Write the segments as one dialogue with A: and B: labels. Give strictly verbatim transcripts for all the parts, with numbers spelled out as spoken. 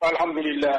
A: الحمد لله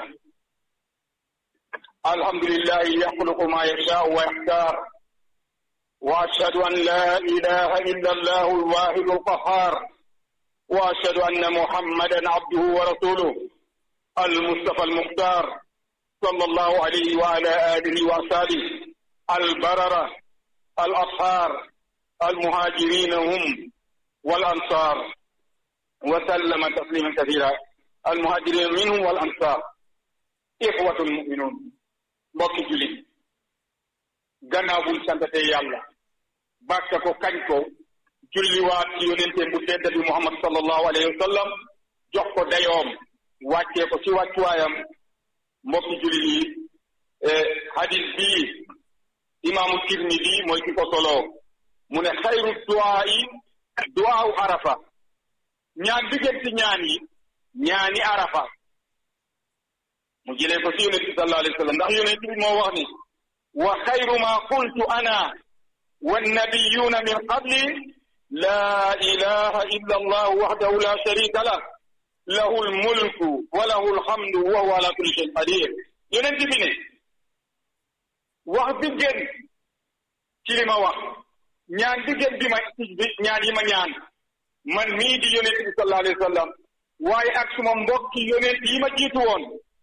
A: الحمد لله يخلق ما يشاء ويختار وأشهد أن لا إله إلا الله الواحد القهار وأشهد أن محمدا عبده ورسوله المصطفى المختار صلى الله عليه وعلى آله وأصحابه البررة الأطهار المهاجرين هم والأنصار وسلم تسليما كثيرا المهاجرين منهم والأنصار إخوة المؤمنون mbokki jullit gannaaw buñ santate yàlla bàkka ko kañ ko julliwaat ci yonenteem bu tedd bi Muhammad sallallahu alayhi wa sallam jox ko dayoom wàccee ko ci wàccuwaayam mbokki jullit yi hadis bii imaamu Tirmidi mooy ki ko soloo mu ne xayru duwaa yi duwaaw arafa ñaan diggante ñaan yi ñaani arafa mu jëlee ko ci yonent bi sallallahu alayhi wa sallam ndax yonent bi moo wax ni wa xayru ma qultu ana wannabiyuuna min qabli laa ilaha illa allah wahdahu la sharika lah lahu lmulku wa lahu lhamdu wa huwa ala kulli shay'in qadir yonent bi ne wax bi gën ci li ma wax ñaan bi gën bi ma ñaan yi ma ñaan man mii di yonent bi sallallahu alayhi wa sallam waaye ak suma mbokki yonent yi ma jiitu woon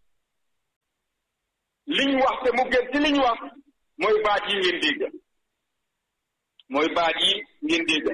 A: liñ wax te mu gën ci liñ wax mooy baat yi ngeen dégg mooy baat yi ngeen dégg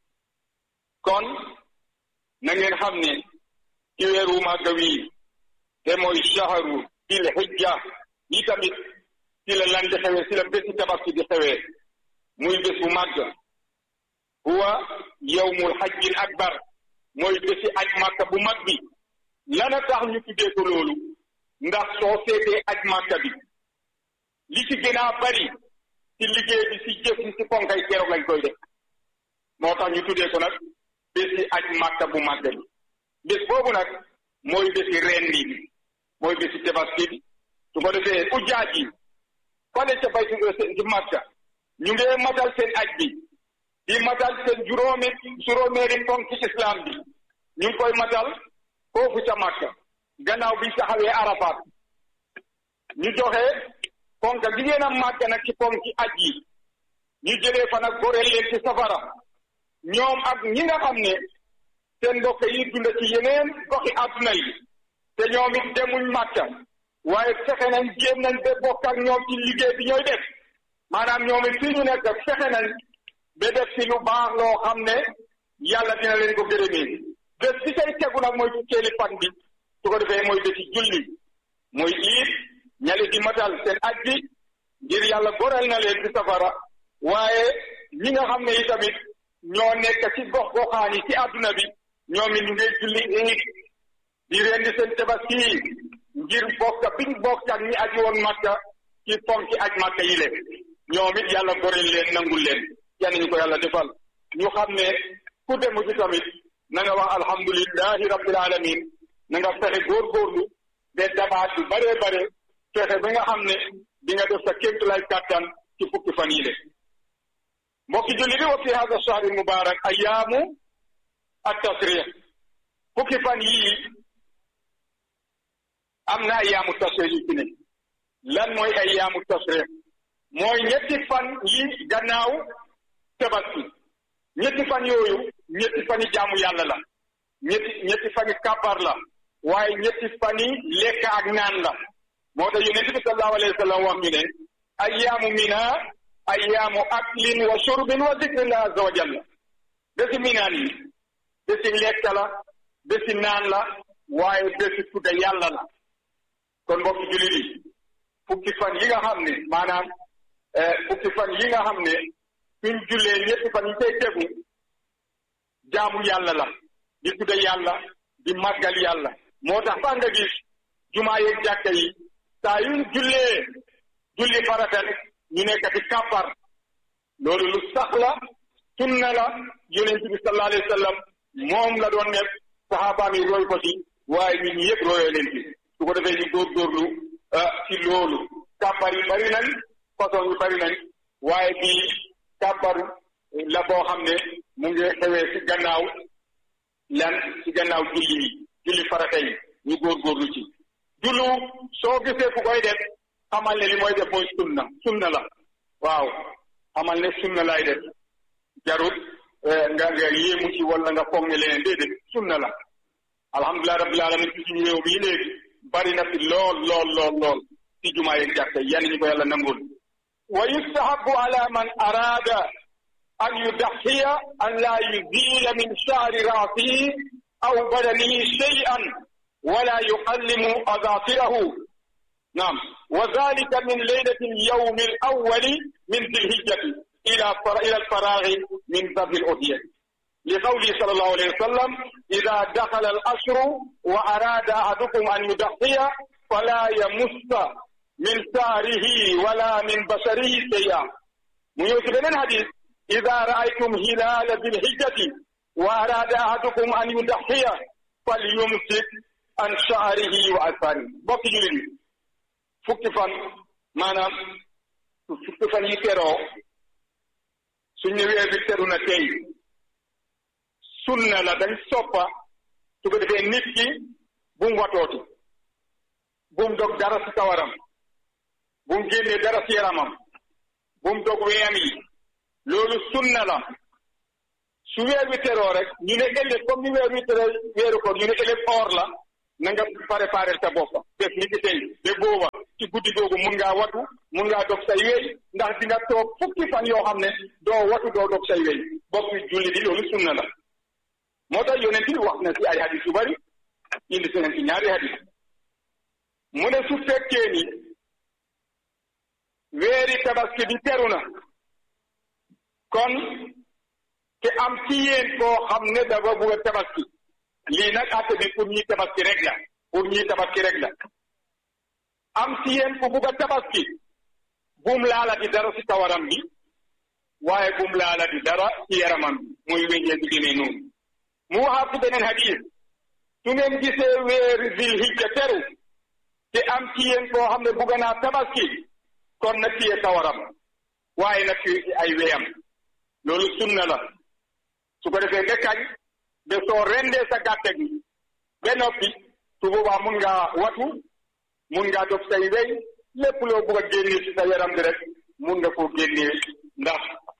A: kon na ngeen xam ne ci weeru màgg wi te mooy shaharu dil hijja yi tamit ci la lan di xewee ci la bési tabaski di xewee muy bés bu màgg huwa yawmul hajjil akbar mooy bési aj màkka bu mag bi lana tax ñu tuddee ko loolu ndax soo seetee aj màkka bi li ci gën a bari ci liggéey bi ci jëf ci ponkay keroog lañ koy def moo tax ñu tuddee ko nag bési aj màkka bu màgg bi bés boobu nag mooy bési rendi bi mooy bési tabaski bi su ko defee ujjaaj yi fale ca bay ci màkka ñu ngee matal seen aj bi di matal seen juróomi juróomeeri ponk ci islam bi ñu ngi koy matal foofu ca màkka gannaaw bi taxawee arafaat ñu joxe ponk gi ngeen a màgg nag ci ponk ci aj yi ñu jëlee fa nag goreel leen ci safara ñoom ak ñi nga xam ne seen mbokk yi dund ci yeneen goxi àdduna yi te ñoom it demuñ màkka waaye fexe nañ jéem nañ ba bokk ak ñoom ci liggéey bi ñooy def maanaam ñoom it fii ñu nekk fexe nañ ba def ci lu baax loo xam ne yàlla dina leen ko gërëmee bés bi kay tegu nag mooy fukkeeli fan bi su ko defee mooy bési julli mooy iit ñali di matal seen aj bi ngir yàlla goreel na leen ci safara waaye ñi nga xam ne yi tamit ñoo nekk ci gox goxaan yi ci àdduna bi ñoom it ñu ngi julli iit di rendi seen tabaski ngir bokk biñ bokk ak ñi aji woon Makka ci ponki aj Makka yi leen ñoom it yàlla goreel leen nangul leen yan ñu ko yàlla defal ñu xam ne ku demu ci tamit na nga wax alhamdulillahi rabbil alamin na nga fexe góorgóorlu de dabaat yu bare bare fexe ba nga xam ne di nga def sa kéemtulaay kàttan ci fukki fan yi le mbokki julli bi wa fi hada shahri mubarak ayaamu at tasrih fukki fan yii am na ayaamu tasrih yi ci ne lan mooy ayaamu tasrih mooy ñetti fan yi gannaaw tabaski ñetti fan yooyu ñetti fan yi jaamu yàlla la ñetti ñetti fan yi kàbbar la waaye ñetti fan yi lekk ak naan la moo tax yonent bi sallallahu alayhi wa sallam wax ñu ne ayyaamu mina ayyaamu aklin wa shurbin wa zikrillah azza wa jalla bési minaan yi bési lekk la bési naan la waaye bési tudda yàlla la kon mbokki jullit yi fukki fan yi nga xam ne maanaam fukki fan yi nga xam ne suñ jullee ñetti fan yi tey tegu jaamu yàlla la di tudda yàlla di màggal yàlla moo tax fa nga gis jumaa yeeg jàkka yi saa yu jullee julli farata ñu nekk ci kàppar loolu lu sax la sunna la yonent bi sallallahu alayhi wa sallam moom la doon nekk saxaabaam yi roy ko ci waaye ñun ñëpp royoo leen ci su ko defee ñu góorgóorlu ci loolu kàppar yi bari nañ façon yu bari nañ waaye bii kàppar la boo xam ne mu ngi xewee ci gannaaw lan ci gannaaw julli yi julli farata yi ñu góorgóorlu ci julu soo gisee ku koy def xamal ne li mooy def mooy sunna sunna la waaw xamal ne sunna lay def jarut nga nga yéemu ci wala nga foog ne leneen déedéet sunna la alhamdulilah rabbil alamin ci suñu réew mi léegi bari na fi lool lool lool lool ci jumaa yeeg jàkka yan ñu ko yàlla nangul wa yustahabu ala man arada an yudaxiya an la yuzila min sha'ri ra'sihi aw badanihi shay'an wala yuqallimu adafirahu naam wa dhalika min laylati al-yawm al-awwal min dhil-hijjati ila ila al-faraghi min dhabhi al-udhiyah لقوله صلى الله عليه وسلم إذا دخل الأشهر وأراد أحدكم أن يضحي فلا يمس من شعره ولا من بشره شيئا من الحديث إذا رأيتم هلال ذي الحجة وأراد أحدكم أن يضحي فليمسك عن شعره وأثاره بقي جلدي فكفا maanaam fukki fan yi teroo su ñëwee bi teru na tey sunna la dañ soppa su ko defee nit ki bu mu watooti bu mu dog dara si kawaram bu mu génnee dara si yaramam bu mu dog weyam yi loolu sunna la su weer wi teroo rek ñu ne ëllëg comme ni weer wi teroo weeru ko ñu ne ëllëg or la na nga préparé sa bopp def ni ki tey de booba ci guddi googu mun ngaa watu mun ngaa dog say wéy ndax di nga toog fukki fan yoo xam ne doo watu doo dog say wéy boppi julli di loolu sunna la moo tax yonent bi wax na ci ay hadis yu bari indi si nañ ci ñaari hadis mu ne su fekkee ni weeri tabaski bi teru na kon te am ci yéen koo xam ne dafa bëgg a tabaski lii nag àtte bi pour ñi tabaski rek la pour ñi tabaski rek la am ci yéen ku bëgg a tabaski bum laalati dara ci kawaram bi waaye bum laalati dara ci yaramam bi muy wéññee bi demee noonu mu waxaat ci beneen hadis su ngeen gisee weeri zilhijja teru te am ci yéen koo xam ne bëgg naa tabaski kon na téye kawaram waaye nag ci ay weyam loolu sunna la su ko defee nga kañ de soo rendee sa gàtte gi ba noppi su boobaa mun ngaa watu mun ngaa dog say wey lépp loo bëgg a génnee ci sa yaram bi rek mun nga koo génnee ndax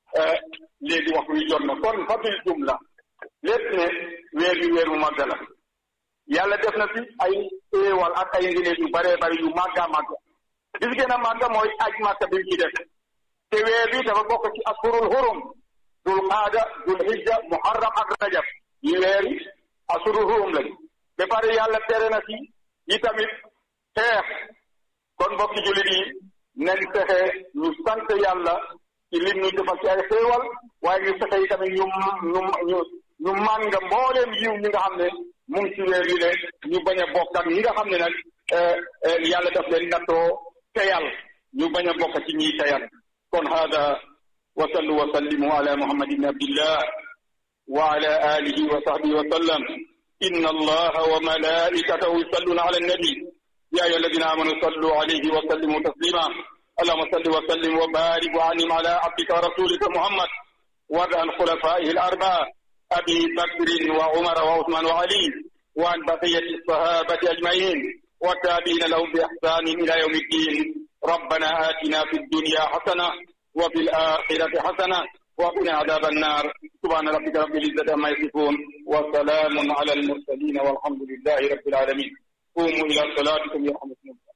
A: léegi wax wi jot na kon fa bil jumla lépp ne weer yu weer mu màgg la yàlla def na fi ay éewal ak ay ngëneel yu baree bari yu màgga màgg bi fi gën a màgg mooy aj màkka bi ci def te weer bi dafa bokk ci asfurul hurum dul qaada dul hijja muharram ak rajab yi weer yi asfurul hurum lañ ba pare yàlla tere na ci yi tamit xeex kon mbokki jullit yi nañ fexe ñu sant yàlla ci lim ñu defal ci ay xéewal waaye ñu fexe yi tamit ñu ñu ñu ñu mànga mbooleem yiw ñi nga xam ne mu ngi ci weer yi le ñu bañ a bokk ak ñi nga xam ne nag yàlla daf leen nattoo teyal ñu bañ a bokk ci ñiy teyal kon hada wa sallu wa sallimu ala muhammad ibn abdillah wa ala alihi wa sahbihi wa sallam inna allaha wa malaikatahu yusalluna ala annabi ya ayyuha alladhina amanu sallu alayhi wa sallimu taslima اللهم صل وسلم وبارك وانعم على عبدك ورسولك محمد وعن خلفائه الاربعه ابي بكر وعمر وعثمان وعلي وعن بقيه الصحابه اجمعين والتابعين لهم باحسان الى يوم الدين ربنا آتنا في الدنيا حسنه وفي الاخره حسنه وقنا عذاب النار سبحان ربك رب العزه عما يصفون وسلام على المرسلين والحمد لله رب العالمين قوموا الى صلاتكم يرحمكم الله.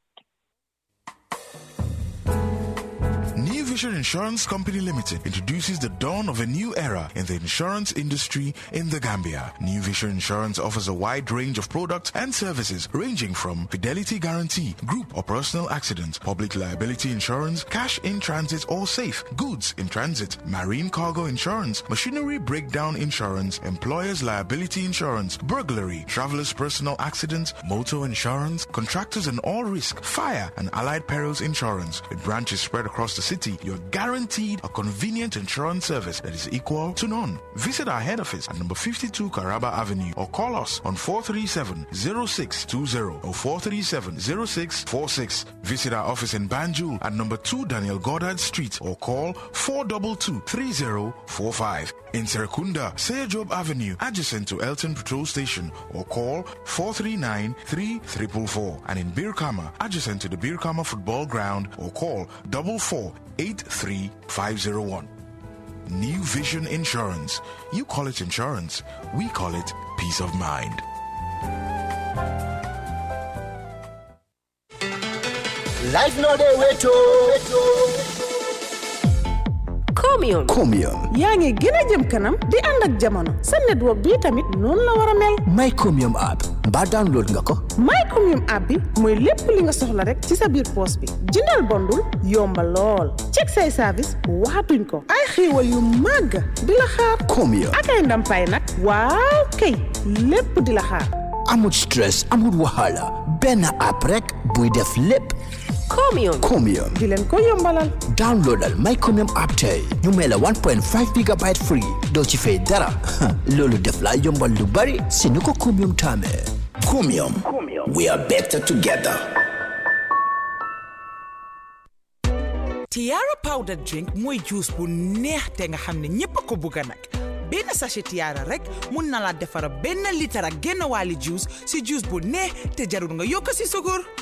B: New Vision Insurance Company Limited introduces the dawn of a new era in the insurance industry in the Gambia. New Vision Insurance offers a wide range of products and services ranging from fidelity guarantee, group or personal accident, public liability insurance, cash in transit or safe, goods in transit, marine cargo insurance, machinery breakdown insurance, employer's liability insurance, burglary, traveler's personal accident, motor insurance, contractors and all risk, fire and allied perils insurance. With branches spread across the city, you're guaranteed a convenient insurance service that is equal to none. Visit our head office at number fifty-two Caraba Avenue or call us on four three seven, zero six two zero or four three seven, zero six four six. Visit our office in Banjul at number two Daniel Goddard Street or call four two two, three zero four five. In Serekunda, Seyajob Avenue, adjacent to Elton Patrol Station, or call four three nine, three four four. And in Birkama, adjacent to the Birkama Football Ground, or call four four, eight three five zero one. New Vision Insurance. You call it insurance, we call it peace of mind.
C: Life no dey wait oh.
D: Comium.
C: Comium.
D: yaa ngi gën a jëm kanam di ànd ak jamono sa network bi tamit noonu la war a mel.
C: My Comium app mbaa download nga ko.
D: My Comium app bi mooy lépp li nga soxla rek ci sa biir poos bi jëndal bondul yomba lool check say service waxatuñ ko ay xéewal yu màgg di la xaar.
C: Comium
D: ak ay ndampaay nag waaw kay lépp di la xaar.
C: amul stress amul wahala benn app rek buy def lépp.
D: Comium.
C: Comium.
D: di leen ko yombalal.
C: Downloadal My Comium app tey ñu may la one point five gigabyte free doo ci fay dara loolu def la yombal lu bari si ñu ko Comium taamee. Comium. We are better together.
E: Tiara powder drink mooy juice bu neex te nga xam ne ñépp ko bëgg nag benn sachet Tiara rek mun na la defara benn litre ak genn wàlli juice si juice bu neex te jarul nga yokk si sukur.